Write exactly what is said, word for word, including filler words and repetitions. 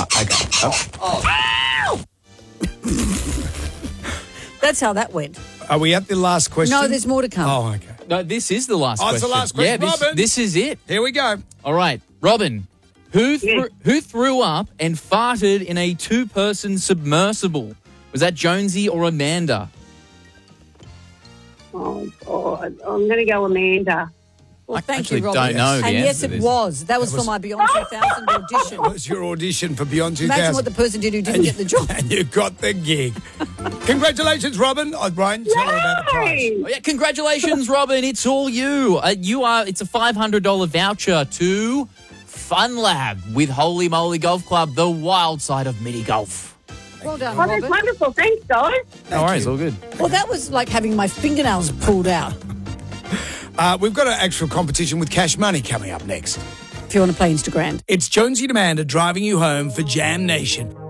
okay. Oh. That's how that went. Are we at the last question? No, there's more to come. Oh, okay. No, this is the last Oh, question. it's the last question. Yeah, this, Robin. this is it. Here we go. All right, Robin, who, thre- Yes. who threw up and farted in a two-person submersible? Was that Jonesy or Amanda? Oh, God. I'm going to go Amanda. Well, I thank actually you, Robin. don't know the And yes, answer to it this. was. That was, That was- for my Beyond two thousand audition. That was your audition for Beyond two thousand. Imagine what the person did who didn't get the job. And you got the gig. Congratulations, Robin. Oh, Brian, tell her about the prize. Yay! Oh, yeah, congratulations, Robin. It's all you. Uh, you are. It's a five hundred dollars voucher to Fun Lab with Holy Moly Golf Club, the wild side of mini golf. Well done, Oh, that's Robin. wonderful. Thanks, guys. No worries, all good. Well, that was like having my fingernails pulled out. Uh, we've got an actual competition with cash money coming up next. If you want to play Instagram. It's Jonesy and Amanda driving you home for Jam Nation.